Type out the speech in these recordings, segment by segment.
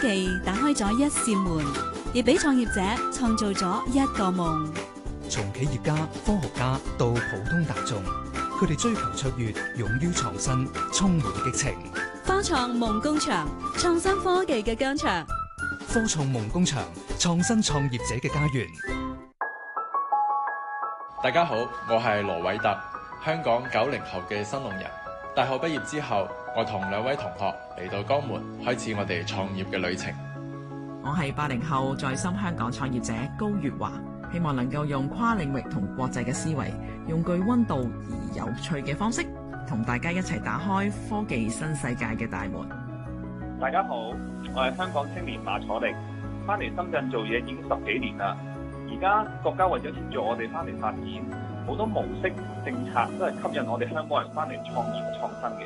技打開咗一扇門，亦俾創業者創造咗一個夢。 從企業家、科學家到普通大眾，佢哋追求卓越，勇於創新，充滿激情。 科創夢工場，創新科技嘅疆場。 科創夢工場，創新創業者嘅家園。 大家好，我係羅偉特，香港90後嘅新農人。大學畢業之後，我同2位同學嚟到江門，開始我哋創業嘅旅程。 我係80後在深香港創業者高月華，希望能夠用跨領域同國際嘅思維，用具溫度而有趣嘅方式，同大家一齊打開科技新世界嘅大門。 大家好，我係香港青年馬楚力，翻嚟深圳做嘢已經10幾年啦。而家國家為咗協助我哋翻嚟發展，好多模式政策都係吸引我哋香港人翻嚟創業創新嘅。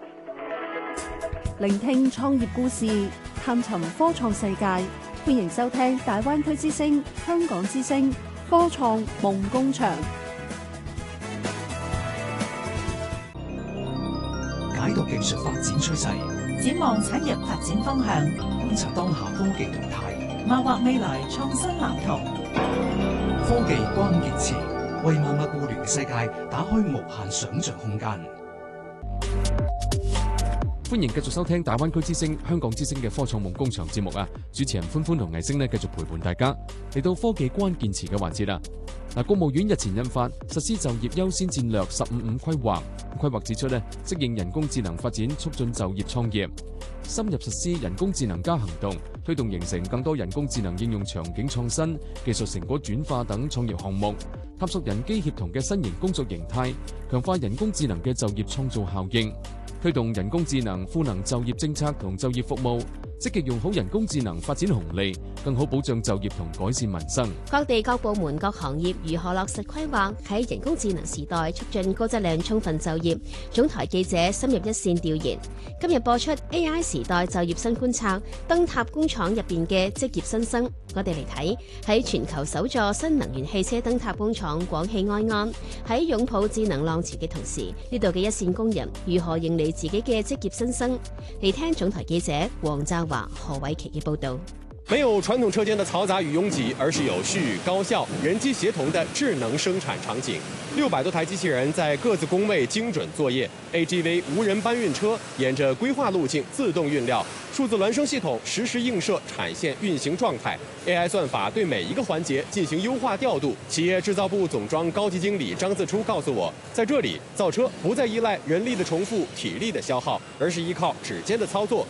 聆聽創業故事，探尋科創世界，歡迎收聽大灣區之聲、香港之聲科創夢工場。 解讀技術發展趨勢， 展望產業發展方向， 觀察當下科技動態， 謀劃未來創新藍圖。 科技關鍵詞，為萬物互聯嘅世界打開無限想像空間。 歡迎繼續收聽大灣區之聲、香港之聲嘅科創夢工場節目啊！主持人歡歡同藝星呢，繼續陪伴大家嚟到科技關鍵詞嘅環節啦。嗱，國務院日前印發實施就業優先戰略15.5規劃，規劃指出呢，適應人工智能發展，促進就業創業，深入實施人工智能加行動，推動形成更多人工智能應用場景創新、技術成果轉化等創業項目，探索人機協同嘅新型工作形態，強化人工智能嘅就業創造效應，推動人工智能賦能就業政策同就業服務，積極用好人工智能發展紅利，更好保障就業同改善民生。 各地各部門各行業如何落實規劃，喺人工智能時代促進高質量充分就業？總台記者深入一線調研，今日播出 AI 時代就業新觀察，燈塔工廠入邊嘅職業新生。我哋嚟睇喺全球首座新能源汽車燈塔工廠廣汽埃安，喺擁抱智能浪潮嘅同時，呢度嘅一線工人如何認理自己嘅職業新生？嚟聽總台記者黃澤華、何偉琪嘅報道。 沒有傳統車間的嘈雜與擁擠，而是有序、高效、人機協同的智能生產場景。600多台機器人在各自工位精準作業 ，AGV 無人搬運車沿着規劃路徑自動運料，數字孿生系統實時映射產線運行狀態 ，AI 算法對每一個環節進行優化調度。企業製造部總裝高級經理張自初告訴我，在這裡造車不再依賴人力的重複、體力的消耗，而是依靠指尖的操作。